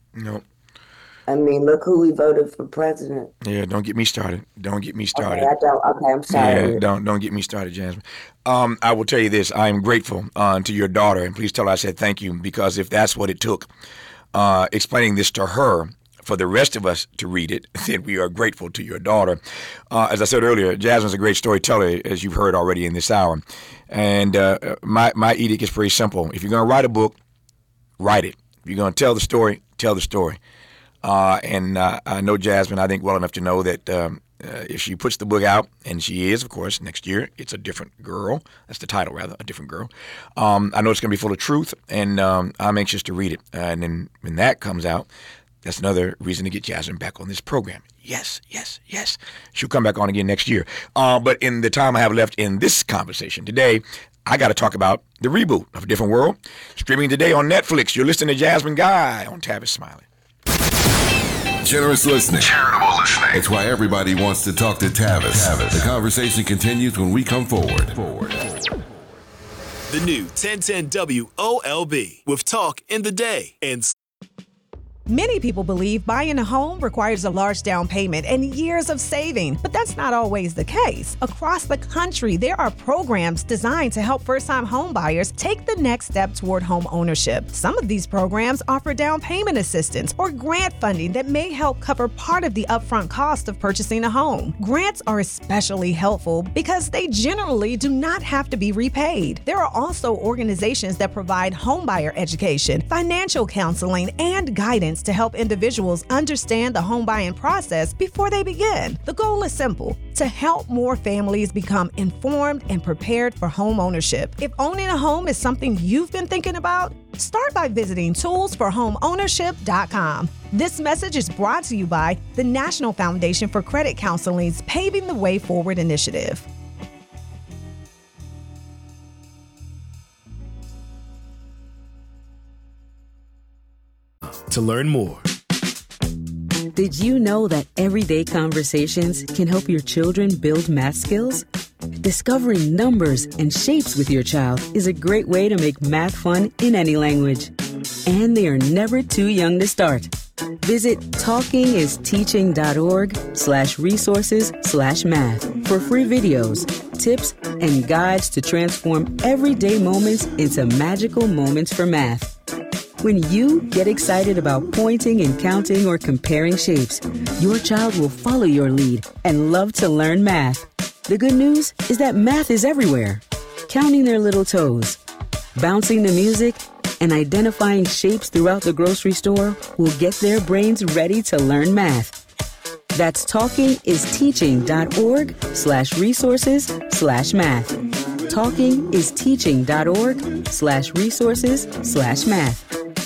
No. I mean, look who we voted for president. Yeah, don't get me started. Don't get me Okay, started. I don't. Okay, I'm Yeah, sorry. don't get me started, Jasmine. I will tell you this: I am grateful to your daughter, and please tell her I said thank you, because if that's what it took, explaining this to her for the rest of us to read it, then we are grateful to your daughter. As I said earlier, Jasmine's a great storyteller, as you've heard already in this hour. And my edict is pretty simple: if you're going to write a book, write it. If you're going to tell the story, tell the story. And I know Jasmine, I think, well enough to know that if she puts the book out, and she is, of course, next year, it's a different girl. That's the title, rather, A Different Girl. I know it's going to be full of truth, and I'm anxious to read it. And then when that comes out, that's another reason to get Jasmine back on this program. Yes, yes, yes. She'll come back on again next year. But in the time I have left in this conversation today, I got to talk about the reboot of A Different World. Streaming today on Netflix. You're listening to Jasmine Guy on Tavis Smiley. Generous listening. Charitable listening. It's why everybody wants to talk to Tavis. The conversation continues when we come forward. The new 1010 WOLB with Talk in the Day and Many people believe buying a home requires a large down payment and years of saving, but that's not always the case. Across the country, there are programs designed to help first-time home buyers take the next step toward home ownership. Some of these programs offer down payment assistance or grant funding that may help cover part of the upfront cost of purchasing a home. Grants are especially helpful because they generally do not have to be repaid. There are also organizations that provide homebuyer education, financial counseling, and guidance to help individuals understand the home buying process before they begin. The goal is simple: to help more families become informed and prepared for home ownership. If owning a home is something you've been thinking about, start by visiting toolsforhomeownership.com. This message is brought to you by the National Foundation for Credit Counseling's Paving the Way Forward initiative. to learn more. Did you know that everyday conversations can help your children build math skills? Discovering numbers and shapes with your child is a great way to make math fun in any language. And they are never too young to start. Visit talkingisteaching.org/resources/math for free videos, tips, and guides to transform everyday moments into magical moments for math. When you get excited about pointing and counting or comparing shapes, your child will follow your lead and love to learn math. The good news is that math is everywhere. Counting their little toes, bouncing the music, and identifying shapes throughout the grocery store will get their brains ready to learn math. That's talkingisteaching.org/resources/math. talkingisteaching.org/resources/math.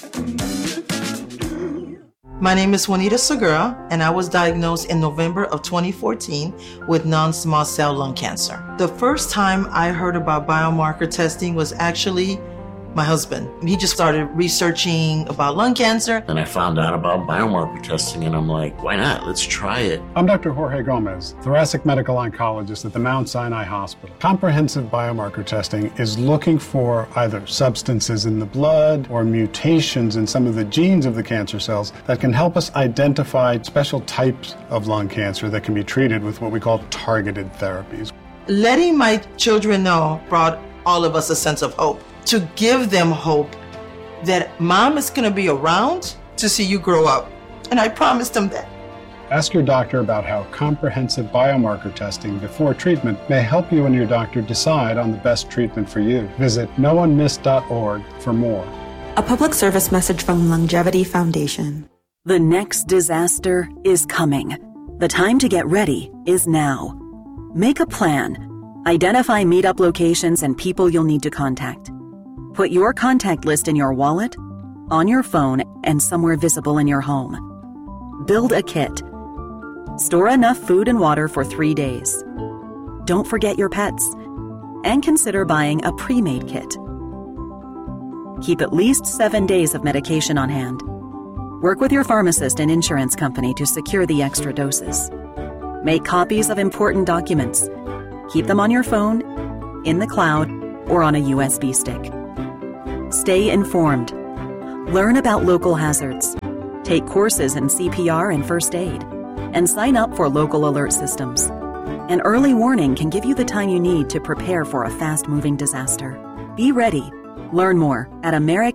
My name is Juanita Segura, and I was diagnosed in November of 2014 with non-small cell lung cancer. The first time I heard about biomarker testing was actually my husband. He just started researching about lung cancer. Then I found out about biomarker testing, and I'm like, why not? Let's try it. I'm Dr. Jorge Gomez, thoracic medical oncologist at the Mount Sinai Hospital. Comprehensive biomarker testing is looking for either substances in the blood or mutations in some of the genes of the cancer cells that can help us identify special types of lung cancer that can be treated with what we call targeted therapies. Letting my children know brought all of us a sense of hope. To give them hope that mom is going to be around to see you grow up. And I promised them that. Ask your doctor about how comprehensive biomarker testing before treatment may help you and your doctor decide on the best treatment for you. Visit noonemiss.org for more. A public service message from Longevity Foundation. The next disaster is coming. The time to get ready is now. Make a plan. Identify meetup locations and people you'll need to contact. Put your contact list in your wallet, on your phone, and somewhere visible in your home. Build a kit. Store enough food and water for 3 days. Don't forget your pets. And consider buying a pre-made kit. Keep at least 7 days of medication on hand. Work with your pharmacist and insurance company to secure the extra doses. Make copies of important documents. Keep them on your phone, in the cloud, or on a USB stick. Stay informed. Learn about local hazards. take courses in CPR and first aid, and sign up for local alert systems. An early warning can give you the time you need to prepare for a fast-moving disaster. Be ready. Learn more at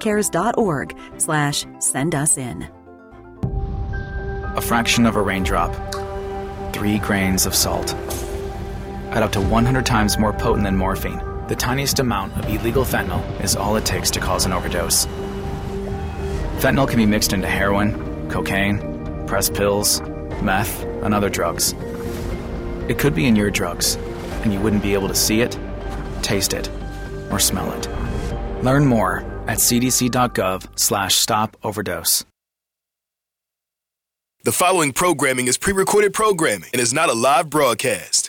americares.org/send-us-in. A fraction of a raindrop, 3 grains of salt. At up to 100 times more potent than morphine, the tiniest amount of illegal fentanyl is all it takes to cause an overdose. Fentanyl can be mixed into heroin, cocaine, pressed pills, meth, and other drugs. It could be in your drugs, and you wouldn't be able to see it, taste it, or smell it. Learn more at cdc.gov/stop-overdose. The following programming is pre-recorded programming and is not a live broadcast.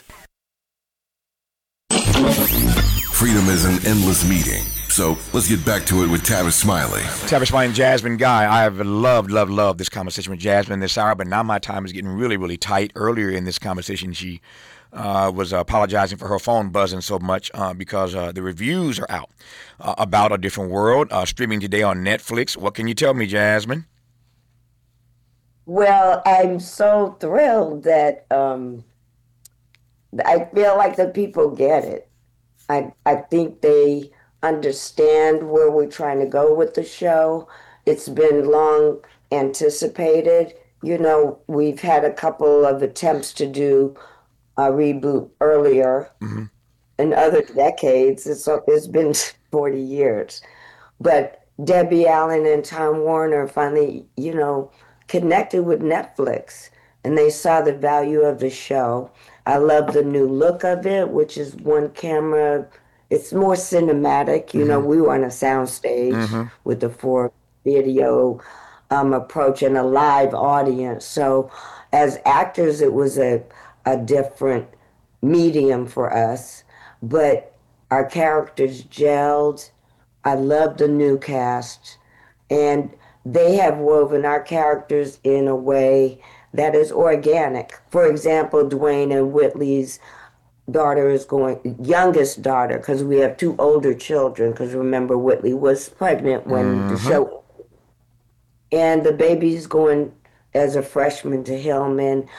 Freedom is an endless meeting. So let's get back to it with Tavis Smiley. Tavis Smiley and Jasmine Guy. I have loved this conversation with Jasmine this hour, but now my time is getting really, really tight. Earlier in this conversation, she was apologizing for her phone buzzing so much because the reviews are out about A Different World, streaming today on Netflix. What can you tell me, Jasmine? Well, I'm so thrilled that I feel like the people get it. I think they understand where we're trying to go with the show. It's been long anticipated. You know, we've had a couple of attempts to do a reboot earlier in other decades. It's been 40 years. But Debbie Allen and Tom Warner finally, connected with Netflix, and they saw the value of the show. I love the new look of it, which is one camera. It's more cinematic. We were on a soundstage with the 4-video approach and a live audience. So as actors, it was a different medium for us, but our characters gelled. I love the new cast, and they have woven our characters in a way that is organic. For example, Dwayne and Whitley's daughter is youngest daughter, because we have 2 older children, because remember Whitley was pregnant when the show, and the baby's going as a freshman to Hillman.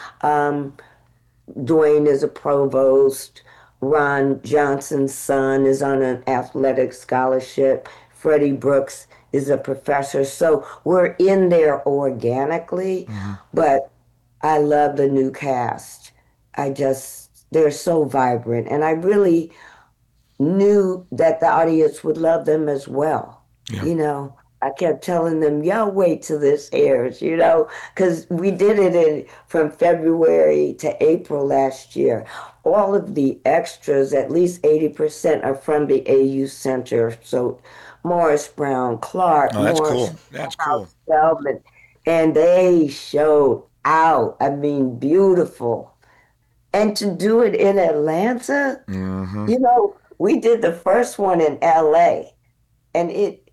Dwayne is a provost. Ron Johnson's son is on an athletic scholarship. Freddie Brooks is a professor. So we're in there organically, but I love the new cast. They're so vibrant, and I really knew that the audience would love them as well. Yeah. I kept telling them, y'all wait till this airs, because we did it from February to April last year. All of the extras, at least 80%, are from the AU Center. So Morris Brown, Clark, that's Morris, cool. That's cool. Feldman, and they showed out. I mean, beautiful. And to do it in Atlanta, we did the first one in LA, and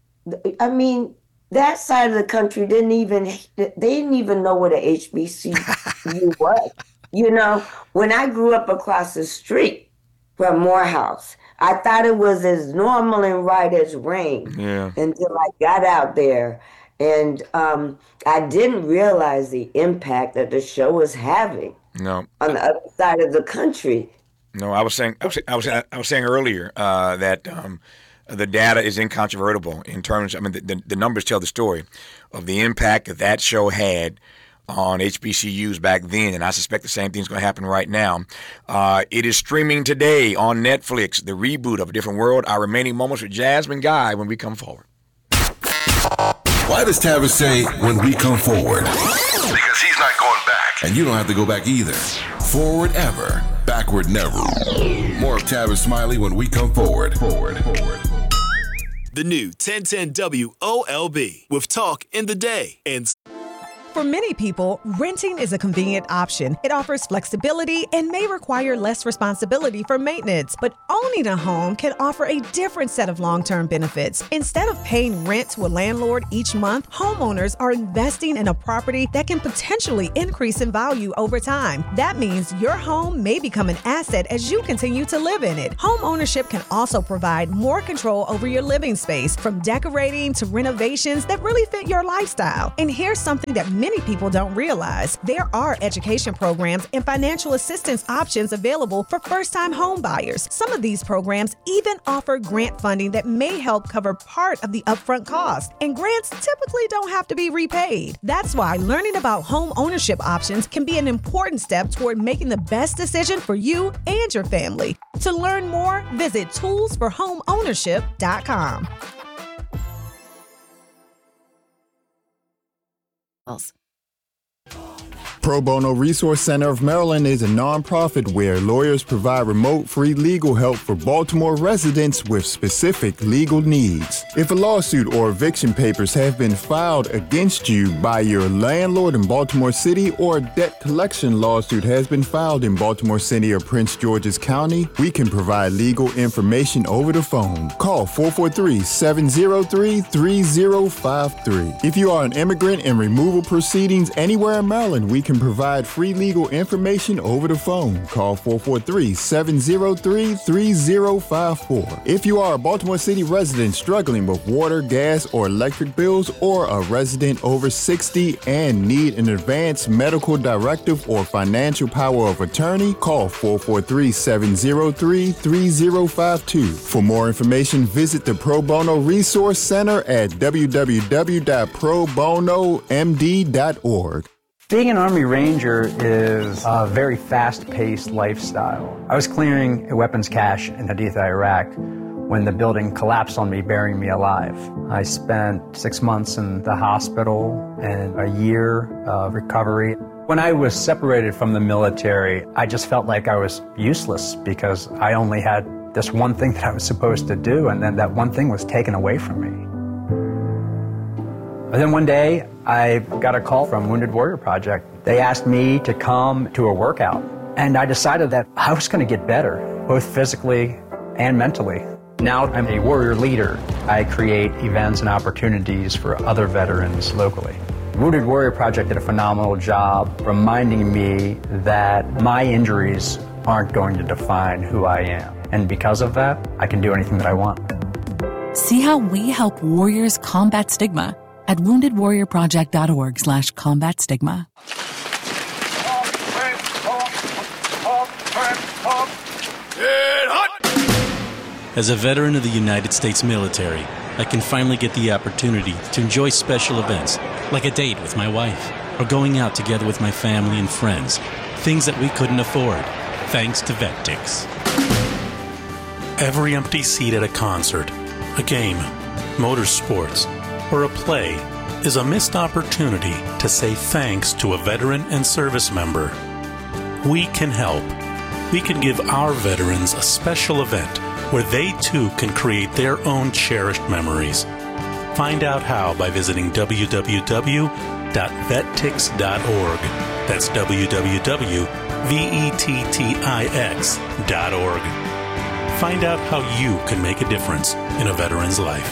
that side of the country didn't even know what a HBCU was. When I grew up across the street from Morehouse, I thought it was as normal and right as rain until I got out there. And I didn't realize the impact that the show was having on the other side of the country. No, I was saying earlier that the data is incontrovertible in terms. The numbers tell the story of the impact that show had on HBCUs back then, and I suspect the same thing's going to happen right now. It is streaming today on Netflix, the reboot of A Different World. Our remaining moments with Jasmine Guy when we come forward. Why does Tavis say when we come forward? Because he's not going back. And you don't have to go back either. Forward ever, backward never. More of Tavis Smiley when we come forward. The new 1010 WOLB with Talk in the Day and For many people, renting is a convenient option. It offers flexibility and may require less responsibility for maintenance. But owning a home can offer a different set of long-term benefits. Instead of paying rent to a landlord each month, homeowners are investing in a property that can potentially increase in value over time. That means your home may become an asset as you continue to live in it. Home ownership can also provide more control over your living space, from decorating to renovations that really fit your lifestyle. And here's something that many people don't realize. There are education programs and financial assistance options available for first-time home buyers. Some of these programs even offer grant funding that may help cover part of the upfront cost. And grants typically don't have to be repaid. That's why learning about home ownership options can be an important step toward making the best decision for you and your family. To learn more, visit toolsforhomeownership.com. Pro Bono Resource Center of Maryland is a nonprofit where lawyers provide remote free legal help for Baltimore residents with specific legal needs. If a lawsuit or eviction papers have been filed against you by your landlord in Baltimore City or a debt collection lawsuit has been filed in Baltimore City or Prince George's County, we can provide legal information over the phone. Call 443-703-3053. If you are an immigrant in removal proceedings anywhere in Maryland, we can provide free legal information over the phone. Call 443-703-3054. If you are a Baltimore City resident struggling with water, gas, or electric bills, or a resident over 60 and need an advance medical directive or financial power of attorney, call 443-703-3052. For more information, visit the Pro Bono Resource Center at www.probonomd.org. Being an Army Ranger is a very fast-paced lifestyle. I was clearing a weapons cache in Haditha, Iraq, when the building collapsed on me, burying me alive. I spent 6 months in the hospital and a year of recovery. When I was separated from the military, I just felt like I was useless because I only had this one thing that I was supposed to do, and then that one thing was taken away from me. And then one day, I got a call from Wounded Warrior Project. They asked me to come to a workout, and I decided that I was going to get better, both physically and mentally. Now I'm a warrior leader. I create events and opportunities for other veterans locally. Wounded Warrior Project did a phenomenal job reminding me that my injuries aren't going to define who I am. And because of that, I can do anything that I want. See how we help warriors combat stigma at woundedwarriorproject.org/combat stigma. As a veteran of the United States military, I can finally get the opportunity to enjoy special events, like a date with my wife, or going out together with my family and friends, things that we couldn't afford, thanks to VetTix. Every empty seat at a concert, a game, motorsports, or a play is a missed opportunity to say thanks to a veteran and service member. We can help. We can give our veterans a special event where they too can create their own cherished memories. Find out how by visiting www.vettix.org. That's www.vettix.org. Find out how you can make a difference in a veteran's life.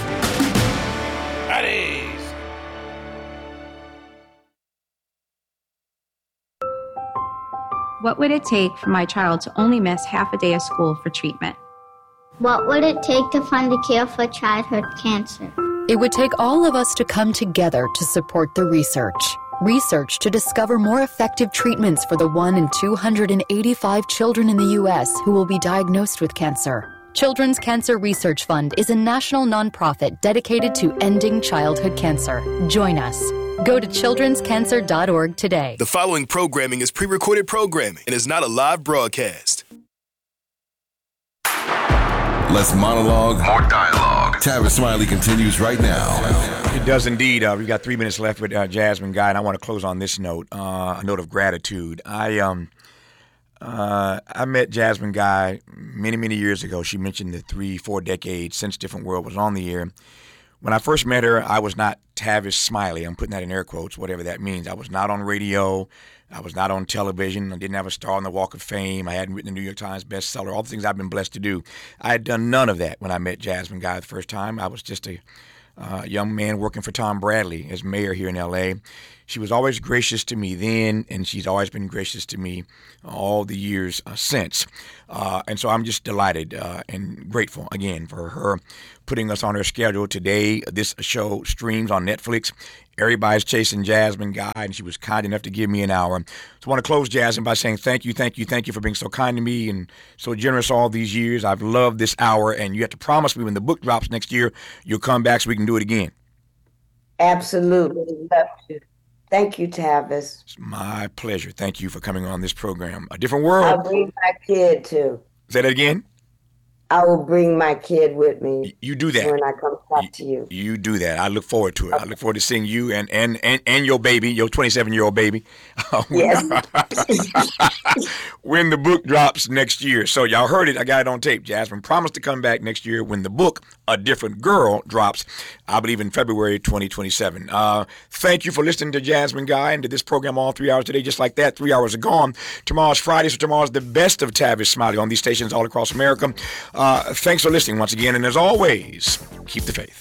What would it take for my child to only miss half a day of school for treatment? What would it take to fund the cure for childhood cancer? It would take all of us to come together to support the research. Research to discover more effective treatments for the 1 in 285 children in the U.S. who will be diagnosed with cancer. Children's Cancer Research Fund is a national nonprofit dedicated to ending childhood cancer. Join us. Go to childrenscancer.org today. The following programming is pre-recorded programming and is not a live broadcast. Less monologue, more dialogue. Tavis Smiley continues right now. It does indeed. We've got 3 minutes left with Jasmine Guy, and I want to close on this note, a note of gratitude. I met Jasmine Guy many, many years ago. She mentioned the 3-4 decades since Different World was on the air. When I first met her, I was not Tavis Smiley. I'm putting that in air quotes, whatever that means. I was not on radio. I was not on television. I didn't have a star on the Walk of Fame. I hadn't written the New York Times bestseller, all the things I've been blessed to do. I had done none of that when I met Jasmine Guy the first time. I was just a young man working for Tom Bradley as mayor here in L.A. She was always gracious to me then, and she's always been gracious to me all the years since. And so I'm just delighted and grateful, again, for her putting us on her schedule today. This show streams on Netflix Everybody's chasing Jasmine Guy, and she was kind enough to give me an hour. So I want to close, Jasmine, by saying thank you for being so kind to me and so generous all these years. I've loved this hour, and you have to promise me when the book drops next year, you'll come back so we can do it again. Absolutely. Love to. Thank you, Tavis. It's my pleasure. Thank you for coming on this program. A different world. I'll bring my kid, too. Say that again? I will bring my kid with me. You do that. When I come talk to you. You do that. I look forward to it. I look forward to seeing you and your baby, your 27-year-old baby. Yes. When the book drops next year. So y'all heard it. I got it on tape. Jasmine promised to come back next year when the book, A Different Girl, drops, I believe in February 2027. Thank you for listening to Jasmine Guy and to this program all 3 hours today. Just like that, 3 hours are gone. Tomorrow's Friday, so tomorrow's the best of Tavis Smiley on these stations all across America. Thanks for listening once again, and as always, keep the faith.